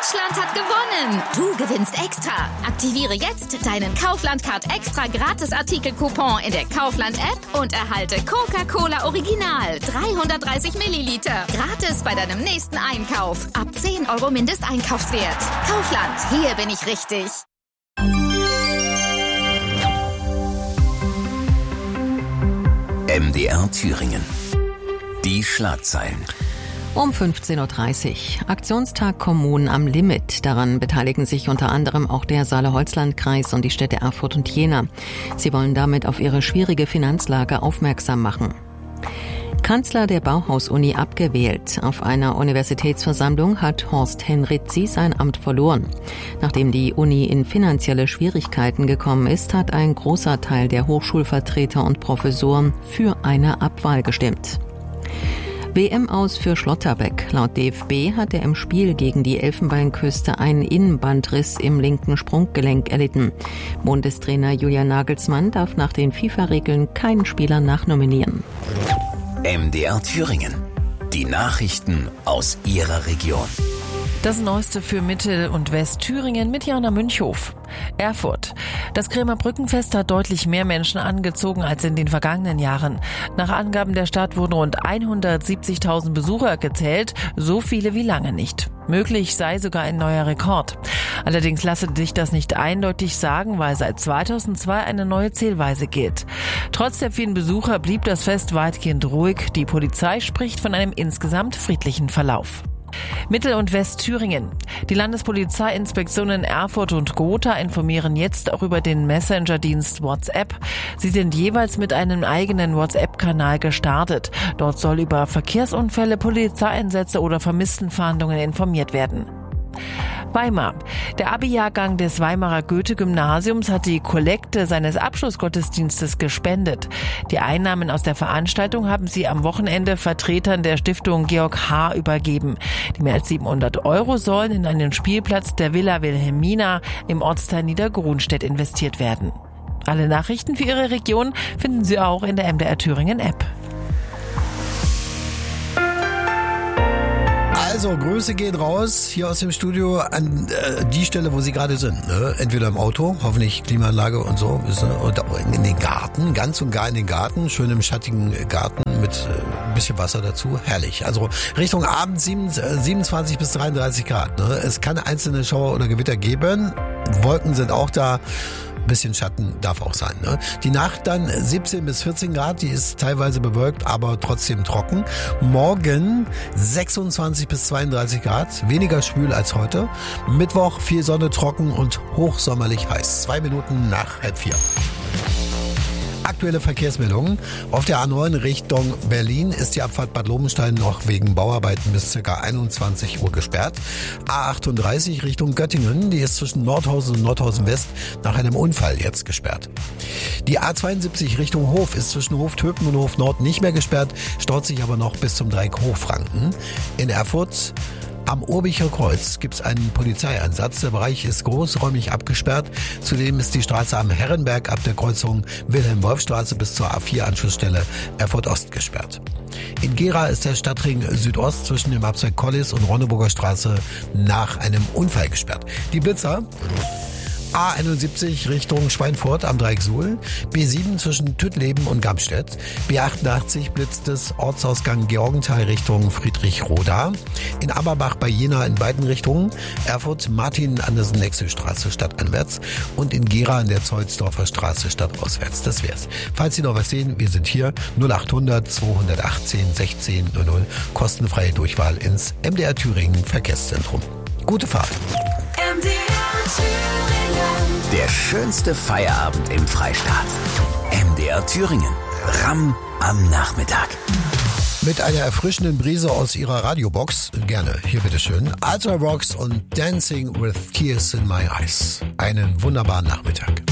Deutschland hat gewonnen. Du gewinnst extra. Aktiviere jetzt deinen Kaufland-Card extra Gratis-Artikel-Coupon in der Kaufland-App und erhalte Coca-Cola Original 330 Milliliter. Gratis bei deinem nächsten Einkauf. Ab 10 € Mindesteinkaufswert. Kaufland, hier bin ich richtig. MDR Thüringen. Die Schlagzeilen. Um 15.30 Uhr. Aktionstag Kommunen am Limit. Daran beteiligen sich unter anderem auch der Saale-Holzland-Kreis und die Städte Erfurt und Jena. Sie wollen damit auf ihre schwierige Finanzlage aufmerksam machen. Kanzler der Bauhaus-Uni abgewählt. Auf einer Universitätsversammlung hat Horst Henrizi sein Amt verloren. Nachdem die Uni in finanzielle Schwierigkeiten gekommen ist, hat ein großer Teil der Hochschulvertreter und Professoren für eine Abwahl gestimmt. WM-Aus für Schlotterbeck. Laut DFB hat er im Spiel gegen die Elfenbeinküste einen Innenbandriss im linken Sprunggelenk erlitten. Bundestrainer Julian Nagelsmann darf nach den FIFA-Regeln keinen Spieler nachnominieren. MDR Thüringen. Die Nachrichten aus Ihrer Region. Das Neueste für Mittel- und Westthüringen mit Jana Münchhof. Erfurt. Das Kremer Brückenfest hat deutlich mehr Menschen angezogen als in den vergangenen Jahren. Nach Angaben der Stadt wurden rund 170.000 Besucher gezählt, so viele wie lange nicht. Möglich sei sogar ein neuer Rekord. Allerdings lasse sich das nicht eindeutig sagen, weil seit 2002 eine neue Zählweise gilt. Trotz der vielen Besucher blieb das Fest weitgehend ruhig. Die Polizei spricht von einem insgesamt friedlichen Verlauf. Mittel- und Westthüringen. Die Landespolizeiinspektionen Erfurt und Gotha informieren jetzt auch über den Messenger-Dienst WhatsApp. Sie sind jeweils mit einem eigenen WhatsApp-Kanal gestartet. Dort soll über Verkehrsunfälle, Polizeieinsätze oder Vermisstenfahndungen informiert werden. Weimar. Der Abi-Jahrgang des Weimarer Goethe-Gymnasiums hat die Kollekte seines Abschlussgottesdienstes gespendet. Die Einnahmen aus der Veranstaltung haben sie am Wochenende Vertretern der Stiftung Georg H. übergeben. Die mehr als 700 € sollen in einen Spielplatz der Villa Wilhelmina im Ortsteil Niedergrunstedt investiert werden. Alle Nachrichten für Ihre Region finden Sie auch in der MDR Thüringen App. Also, Grüße gehen raus hier aus dem Studio an die Stelle, wo Sie gerade sind. Ne? Entweder im Auto, hoffentlich Klimaanlage und so, oder in den Garten, ganz und gar in den Garten, schön im schattigen Garten mit ein bisschen Wasser dazu. Herrlich. Also Richtung Abend 27 bis 33 Grad. Ne? Es kann einzelne Schauer oder Gewitter geben. Wolken sind auch da. Bisschen Schatten darf auch sein. Ne? Die Nacht dann 17 bis 14 Grad, die ist teilweise bewölkt, aber trotzdem trocken. Morgen 26 bis 32 Grad, weniger schwül als heute. Mittwoch viel Sonne, trocken und hochsommerlich heiß. 2 Minuten nach 3:30. Aktuelle Verkehrsmeldungen. Auf der A9 Richtung Berlin ist die Abfahrt Bad Lobenstein noch wegen Bauarbeiten bis ca. 21 Uhr gesperrt. A38 Richtung Göttingen, die ist zwischen Nordhausen und Nordhausen West nach einem Unfall jetzt gesperrt. Die A72 Richtung Hof ist zwischen Hof Töpen und Hof Nord nicht mehr gesperrt, staut sich aber noch bis zum Dreieck Hochfranken. In Erfurt am Urbicher Kreuz gibt es einen Polizeieinsatz. Der Bereich ist großräumig abgesperrt. Zudem ist die Straße am Herrenberg ab der Kreuzung Wilhelm-Wolf-Straße bis zur A4-Anschlussstelle Erfurt-Ost gesperrt. In Gera ist der Stadtring Südost zwischen dem Abzweig Kollis und Ronneburger Straße nach einem Unfall gesperrt. Die Blitzer: A71 Richtung Schweinfurt am Dreieck Suhl, B7 zwischen Tüttleben und Gamstedt, B88 blitzt es Ortsausgang Georgenthal Richtung Friedrichroda, in Aberbach bei Jena in beiden Richtungen, Erfurt Martin-Andersen-Nexel-Straße stadtanwärts und in Gera in der Zollsdorfer Straße stadtauswärts. Das wär's. Falls Sie noch was sehen, wir sind hier 0800 218 16 00, kostenfreie Durchwahl ins MDR Thüringen Verkehrszentrum. Gute Fahrt. MDR Thüringen. Der schönste Feierabend im Freistaat. MDR Thüringen. Ramm am Nachmittag. Mit einer erfrischenden Brise aus Ihrer Radiobox. Gerne, hier bitteschön. Ultra Rocks und Dancing with Tears in My Eyes. Einen wunderbaren Nachmittag.